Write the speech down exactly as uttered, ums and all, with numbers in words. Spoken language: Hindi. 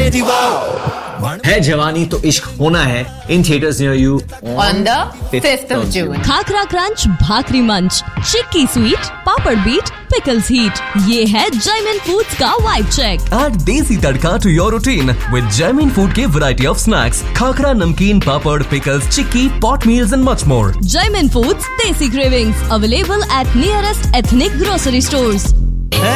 infinity wow. है जवानी तो इश्क होना है in theatres near you on the fifth of June. Khakhra crunch, भाकरी मंच, चिक्की स्वीट, पापड़ बीट, पिकल्स हीट, ये है जयमिन फूड्स का वाइब चेक. Add देसी तड़का to your routine with Jaimin Food के variety of snacks, खाकरा, नमकीन, पापड़, pickles, chikki, pot meals and much more. Jaimin Foods, Desi Cravings, available at nearest ethnic grocery stores.